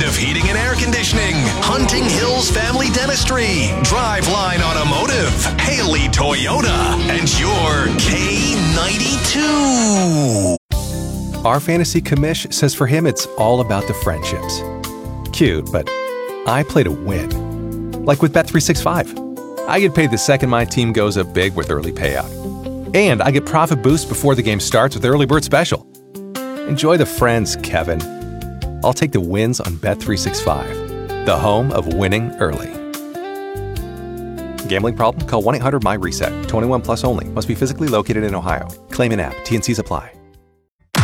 Preventative Heating and Air Conditioning, Hunting Hills Family Dentistry, Driveline Automotive, Haley Toyota, and your K92. Our fantasy commish says for him it's all about the friendships. Cute, but I play to win. Like with Bet365. I get paid the second my team goes up big with early payout. And I get profit boost before the game starts with Early Bird Special. Enjoy the friends, Kevin. I'll take the wins on Bet365, the home of winning early. Gambling problem? Call 1-800-MY-RESET. 21 plus only. Must be physically located in Ohio. Claim in app. T&Cs apply.